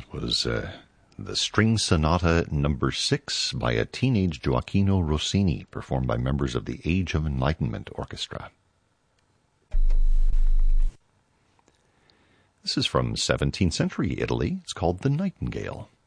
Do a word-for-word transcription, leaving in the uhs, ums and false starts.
was uh, the String Sonata Number Six by a teenage Gioacchino Rossini, performed by members of the Age of Enlightenment Orchestra. This is from seventeenth century Italy. It's called The Nightingale.